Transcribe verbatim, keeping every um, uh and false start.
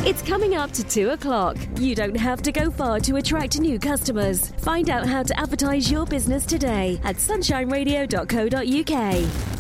It's coming up to two o'clock. You don't have to go far to attract new customers. Find out how to advertise your business today at sunshine radio dot co dot uk.